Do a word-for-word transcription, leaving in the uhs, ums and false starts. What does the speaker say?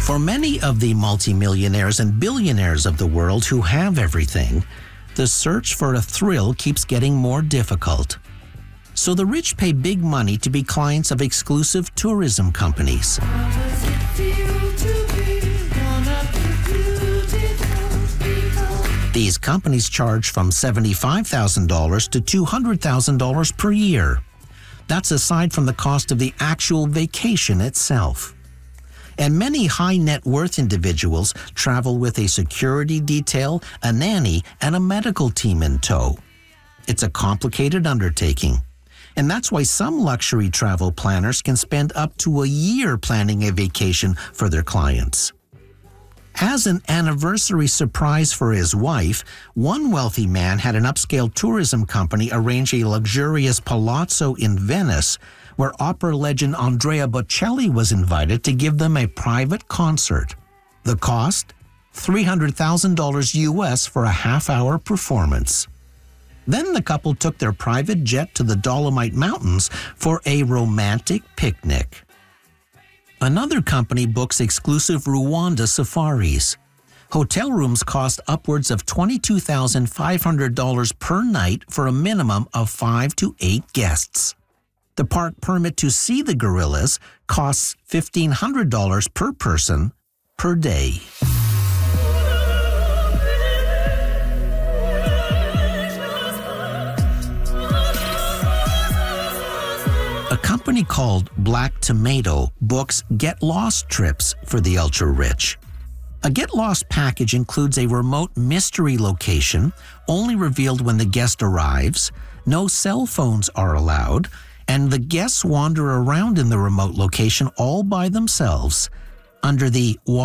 For many of the multimillionaires and billionaires of the world who have everything, the search for a thrill keeps getting more difficult. So the rich pay big money to be clients of exclusive tourism companies. These companies charge from seventy-five thousand dollars to two hundred thousand dollars per year. That's aside from the cost of the actual vacation itself. And many high net worth individuals travel with a security detail, a nanny, and a medical team in tow. It's a complicated undertaking. And that's why some luxury travel planners can spend up to a year planning a vacation for their clients. As an anniversary surprise for his wife, one wealthy man had an upscale tourism company arrange a luxurious palazzo in Venice, where opera legend Andrea Bocelli was invited to give them a private concert. The cost? three hundred thousand dollars U S for a half-hour performance. Then the couple took their private jet to the Dolomite Mountains for a romantic picnic. Another company books exclusive Rwanda safaris. Hotel rooms cost upwards of twenty-two thousand five hundred dollars per night for a minimum of five to eight guests. The park permit to see the gorillas costs fifteen hundred dollars per person per day. A company called Black Tomato books Get Lost trips for the ultra-rich. A Get Lost package includes a remote mystery location, only revealed when the guest arrives, no cell phones are allowed, and the guests wander around in the remote location all by themselves under the